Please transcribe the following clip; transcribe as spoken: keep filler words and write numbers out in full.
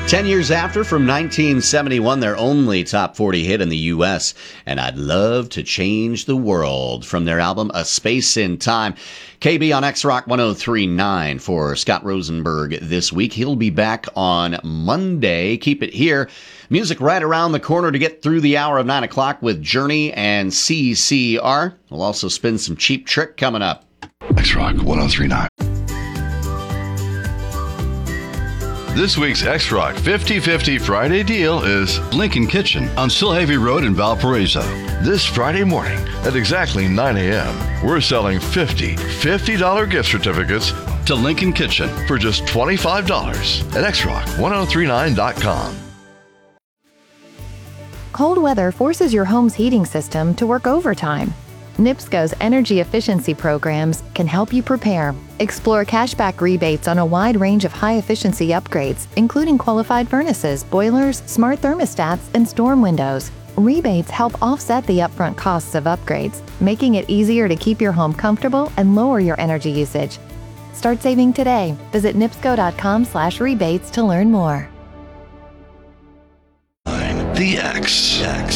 Ten years after, from nineteen seventy-one, their only top forty hit in the U S, and I'd Love to Change the World, from their album A Space in Time. K B on X-Rock one oh three point nine for Scott Rosenberg this week. He'll be back on Monday. Keep it here. Music right around the corner to get through the hour of nine o'clock with Journey and C C R. We'll also spin some Cheap Trick coming up. X-Rock one oh three point nine. This week's X-Rock fifty fifty Friday deal is Lincoln Kitchen on Silhavy Road in Valparaiso. This Friday morning at exactly nine a.m., we're selling fifty fifty dollars gift certificates to Lincoln Kitchen for just twenty-five dollars at X Rock one oh three nine dot com. Cold weather forces your home's heating system to work overtime. NIPSCO's energy efficiency programs can help you prepare. Explore cashback rebates on a wide range of high-efficiency upgrades, including qualified furnaces, boilers, smart thermostats, and storm windows. Rebates help offset the upfront costs of upgrades, making it easier to keep your home comfortable and lower your energy usage. Start saving today. Visit nipsco dot com slash rebates to learn more. The X. X.